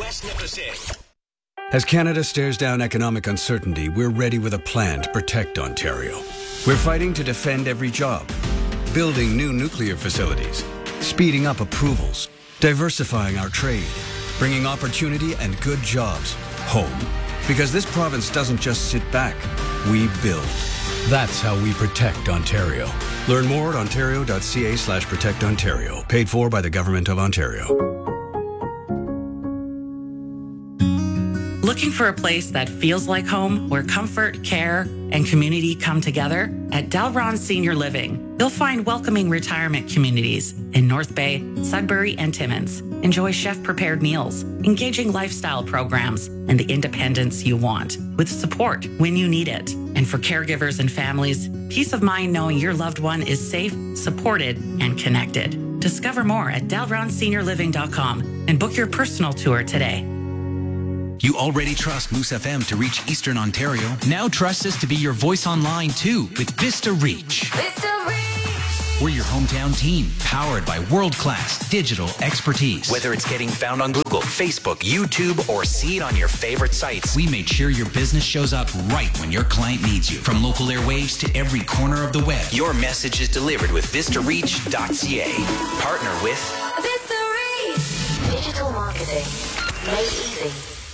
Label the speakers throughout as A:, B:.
A: West Nipissing.
B: As Canada stares down economic uncertainty, we're ready with a plan to protect Ontario. We're fighting to defend every job, building new nuclear facilities, speeding up approvals, diversifying our trade, bringing opportunity and good jobs home. Because this province doesn't just sit back, we build. That's how we protect Ontario. Learn more at ontario.ca/protectontario. Paid for by the Government of Ontario.
C: Looking for a place that feels like home, where comfort, care, and community come together? At Delron Senior Living, you'll find welcoming retirement communities in North Bay, Sudbury, and Timmins. Enjoy chef-prepared meals, engaging lifestyle programs, and the independence you want, with support when you need it. And for caregivers and families, peace of mind knowing your loved one is safe, supported, and connected. Discover more at delronseniorliving.com and book your personal tour today.
D: You already trust Moose FM to reach Eastern Ontario. Now trust us to be your voice online too with Vista Reach.
E: Vista Reach!
D: We're your hometown team, powered by world-class digital expertise.
A: Whether it's getting found on Google, Facebook, YouTube, or see it on your favorite sites,
D: we made sure your business shows up right when your client needs you. From local airwaves to every corner of the web.
A: Your message is delivered with VistaReach.ca. Partner with
E: Vista Reach! Digital marketing made easy.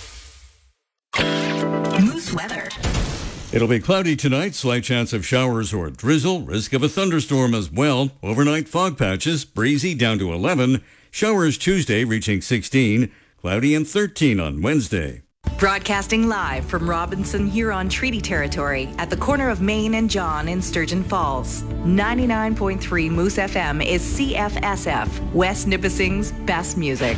F: Moose weather.
G: It'll be cloudy tonight, slight chance of showers or drizzle, risk of a thunderstorm as well. Overnight fog patches, breezy down to 11. Showers Tuesday reaching 16. Cloudy and 13 on Wednesday.
F: Broadcasting live from Robinson Huron Treaty Territory at the corner of Main and John in Sturgeon Falls. 99.3 Moose FM is CFSF, West Nipissing's best music.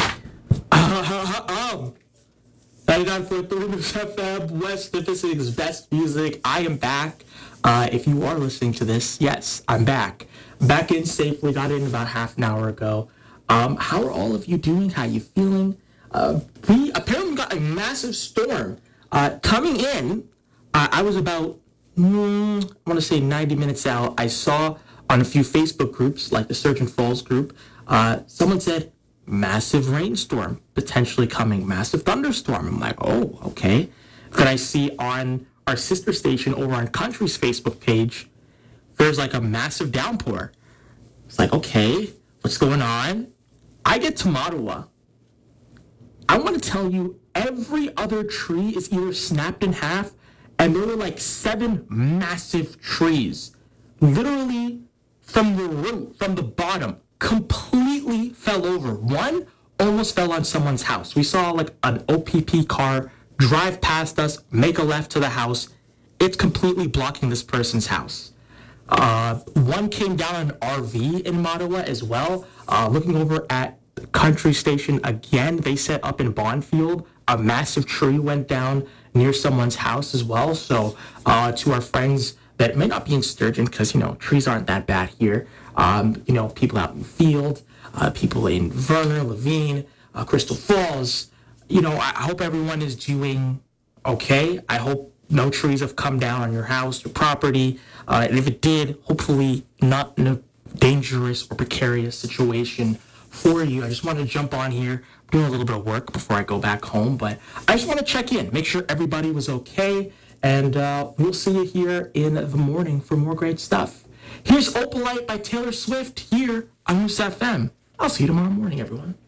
H: 99.3 Moose FM, West Nipissing's best music. I am back. If you are listening to this, yes, I'm back. Back in safely, got in about half an hour ago. How are all of you doing? How are you feeling? We apparently got a massive storm coming in. I was about, I want to say 90 minutes out. I saw on a few Facebook groups, like the Sturgeon Falls group, someone said, massive rainstorm potentially coming, massive thunderstorm. I'm like, oh, okay. Then I see on our sister station over on Country's Facebook page, there's like a massive downpour. It's like, okay, what's going on? I get to Ottawa. I want to tell you, every other tree is either snapped in half, and there were like 7 massive trees, literally from the root, from the bottom, completely fell over. One almost fell on someone's house. We saw like an OPP car drive past us, make a left to the house. It's completely blocking this person's house. One came down an RV in Ottawa as well. Looking over at the Country Station again, they set up in Bondfield. A massive tree went down near someone's house as well. So to our friends that may not be in Sturgeon, because, trees aren't that bad here. People out in the field, people in Verner, Levine, Crystal Falls. I hope everyone is doing okay. I hope no trees have come down on your house, your property. And if it did, hopefully not in a dangerous or precarious situation for you. I just wanted to jump on here, doing a little bit of work before I go back home. But I just want to check in, make sure everybody was okay. And we'll see you here in the morning for more great stuff. Here's Opalite by Taylor Swift here on Moose FM. I'll see you tomorrow morning, everyone.